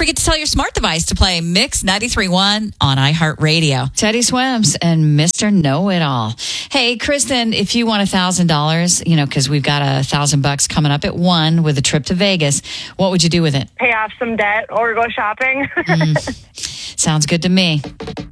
forget to tell your smart device to play Mix 93.1 on iHeartRadio. Teddy Swims and Mr. Know-It-All. Hey, Kristen, if you want $1,000, because we've got $1,000 coming up at 1 with a trip to Vegas, what would you do with it? Pay off some debt or go shopping. Sounds good to me.